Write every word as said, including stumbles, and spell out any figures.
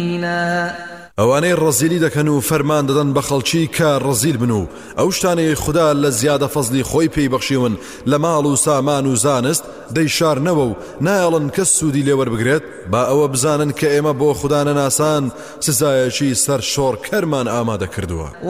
ئەوانەی ڕەزیلی دەکەن و فەرمان دەدەن بە خەڵکی کە ڕەزیل بن و ئەو شتانەی خوددا لە زیادە فەزلی خۆی پێی بەخشیون لە ماڵ و سامان و زانست دەیشارنەوە و نایەڵن کەس سوودی لێوەربگرێت با ئەوە بزانن کە ئێمە بۆ خوددا نەناسان سزایەکی سەر شۆڕ کەرمان ئامادە کردووە.